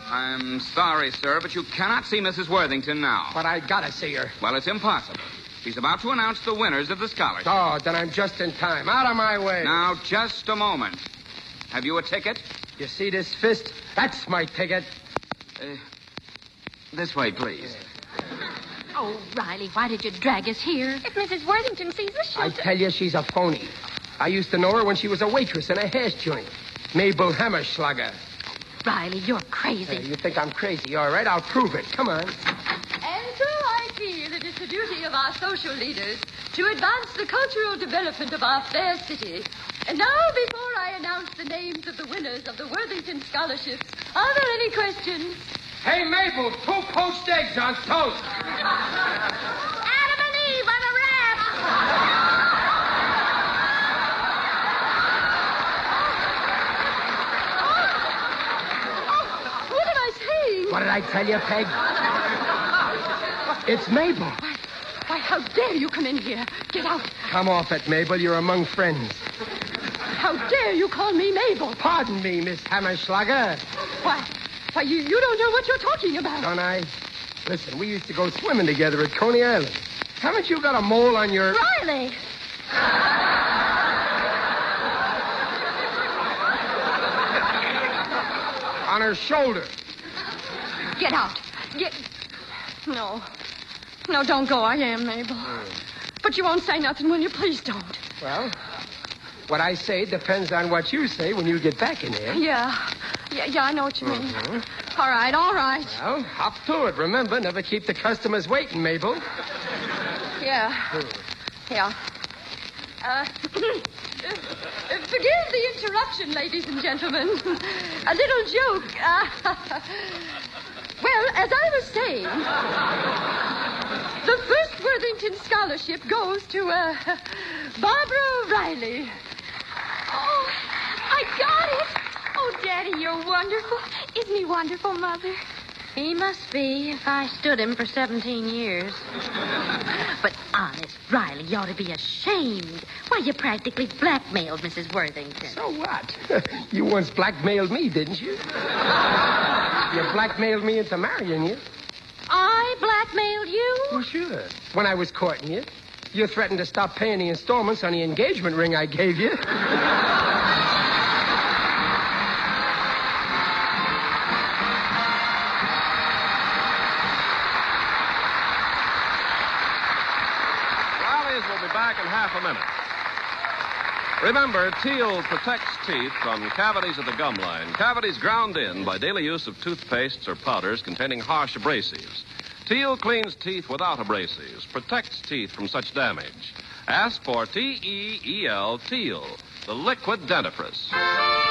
I'm sorry, sir, but you cannot see Mrs. Worthington now. But I gotta see her. Well, it's impossible. She's about to announce the winners of the scholarship. Oh, then I'm just in time. Out of my way. Now, just a moment. Have you a ticket? You see this fist? That's my ticket. This way, please. Oh, Riley, why did you drag us here? If Mrs. Worthington sees us, she'll... I tell you, she's a phony. I used to know her when she was a waitress in a hash joint. Mabel Hammerschlager. Riley, you're crazy. You think I'm crazy? All right, I'll prove it. Come on. And so I feel it is the duty of our social leaders to advance the cultural development of our fair city. And now, before I announce the names of the winners of the Worthington Scholarships, are there any questions? Hey, Mabel, 2 poached eggs on toast. Adam and Eve on a wrap. What am I saying? What did I tell you, Peg? It's Mabel. Why, how dare you come in here? Get out. Come off it, Mabel. You're among friends. How dare you call me Mabel? Pardon me, Miss Hammerschlager. Why, you don't know what you're talking about. Don't I? Listen, we used to go swimming together at Coney Island. Haven't you got a mole on your... Riley. on her shoulder? Get out. No. No, don't go. I am Mabel. But you won't say nothing, will you? Please don't. Well, what I say depends on what you say when you get back in here. Yeah, I know what you mean. All right. Well, hop to it. Remember, never keep the customers waiting, Mabel. Yeah. Forgive the interruption, ladies and gentlemen. A little joke. Well, as I was saying, the first Worthington Scholarship goes to Barbara Riley. Oh, I got it. Oh, Daddy, you're wonderful. Isn't he wonderful, Mother? He must be, if I stood him for 17 years. But honest, Riley, you ought to be ashamed. Why, you practically blackmailed Mrs. Worthington. So what? You once blackmailed me, didn't you? You blackmailed me into marrying you. I blackmailed you? Well, sure. When I was courting you, you threatened to stop paying the installments on the engagement ring I gave you. Will be back in half a minute. Remember, Teal protects teeth from cavities of the gum line, cavities ground in by daily use of toothpastes or powders containing harsh abrasives. Teal cleans teeth without abrasives, protects teeth from such damage. Ask for T-E-E-L, Teal, the liquid dentifrice.